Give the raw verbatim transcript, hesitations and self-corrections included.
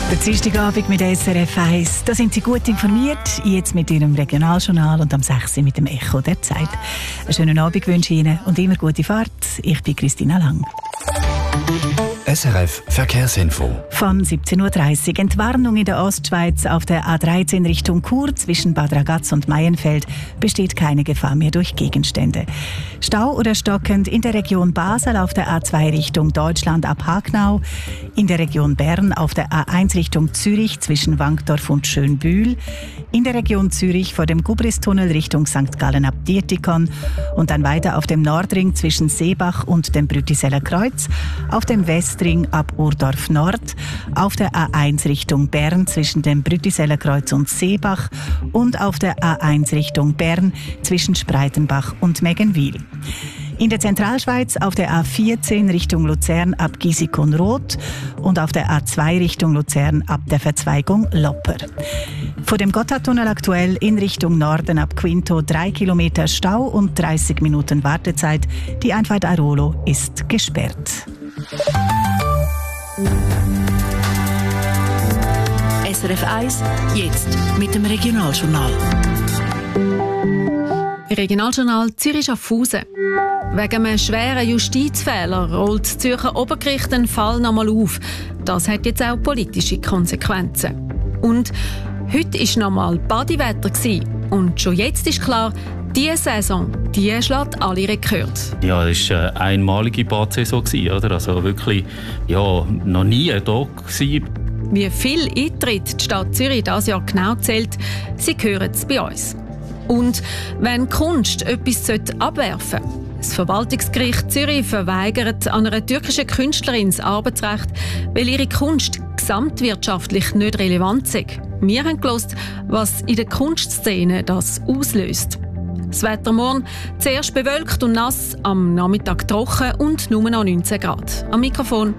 Der Dienstagabend mit S R F eins. Da sind Sie gut informiert, jetzt mit Ihrem Regionaljournal und am sechs Uhr mit dem Echo der Zeit. Einen schönen Abend wünsche ich Ihnen und immer gute Fahrt. Ich bin Christina Lang. S R F Verkehrsinfo. Von siebzehn Uhr dreißig. Entwarnung in der Ostschweiz auf der A dreizehn Richtung Chur zwischen Bad Ragaz und Maienfeld besteht keine Gefahr mehr durch Gegenstände. Stau oder stockend in der Region Basel auf der A zwei Richtung Deutschland ab Hagnau, in der Region Bern auf der A eins Richtung Zürich zwischen Wankdorf und Schönbühl, in der Region Zürich vor dem Gubristunnel Richtung Sankt Gallen ab Dietikon und dann weiter auf dem Nordring zwischen Seebach und dem Brütiseller Kreuz, auf dem Westring ab Urdorf Nord, auf der A eins Richtung Bern zwischen dem Brütiseller Kreuz und Seebach und auf der A eins Richtung Bern zwischen Spreitenbach und Meggenwil. In der Zentralschweiz auf der A vierzehn Richtung Luzern ab Gisikon-Roth und auf der A zwei Richtung Luzern ab der Verzweigung Lopper. Vor dem Gotthardtunnel aktuell in Richtung Norden ab Quinto drei Kilometer Stau und dreißig Minuten Wartezeit. Die Einfahrt Airolo ist gesperrt. S R F eins, jetzt mit dem Regionaljournal. Regionaljournal Zürich-Schaffhausen. Wegen einem schweren Justizfehler rollt das Zürcher Obergericht den Fall nochmal auf. Das hat jetzt auch politische Konsequenzen. Und heute war nochmal Badiwetter und schon jetzt ist klar, diese Saison, die schlägt alle Rekorde. Ja, es war eine einmalige Badsaison, oder? Also wirklich, ja, noch nie da gewesen. Wie viel Eintritt die Stadt Zürich dieses Jahr genau zählt, Sie hören es bei uns. Und wenn Kunst etwas abwerfen sollte, das Verwaltungsgericht Zürich verweigert an einer türkischen Künstlerin das Arbeitsrecht, weil ihre Kunst gesamtwirtschaftlich nicht relevant sei. Wir haben gehört, was in der Kunstszene das auslöst. Das Wetter morgen zuerst bewölkt und nass, am Nachmittag trocken und nur noch neunzehn Grad. Am Mikrofon